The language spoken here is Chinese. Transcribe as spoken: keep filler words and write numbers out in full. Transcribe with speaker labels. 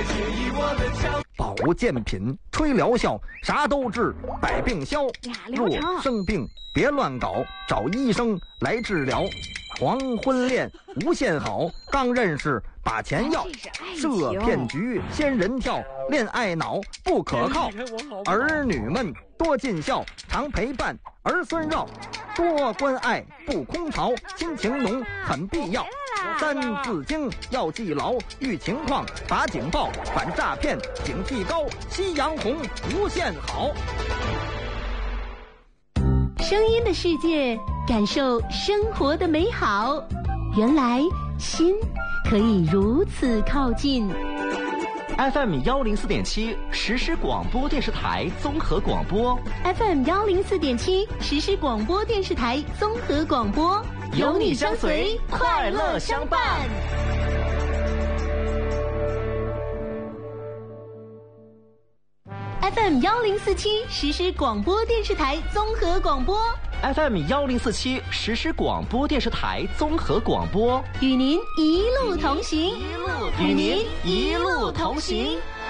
Speaker 1: 保健品吹疗效，啥都治，百病消。若生病别乱搞，找医生来治疗。黄昏恋无限好，刚认识把钱要，设骗局仙人跳，恋爱脑不可靠。儿女们多尽孝，常陪伴儿孙绕，多关爱不空巢，亲情浓很必要。三字经要记牢，遇情况打警报，反诈骗警惕高，夕阳红无限好。
Speaker 2: 声音的世界，感受生活的美好。原来心可以如此靠近。
Speaker 3: F M 幺零四点七实时广播电视台综合广播
Speaker 2: ，F M 幺零四点七实时广播电视台综合广播，
Speaker 3: 有你相随，快乐相伴。
Speaker 2: F M 幺零四七实时广播电视台综合广播
Speaker 3: ，F M 幺零四七实时广播电视台综合广播，
Speaker 2: 与您一路同行，
Speaker 3: 与您一路同行。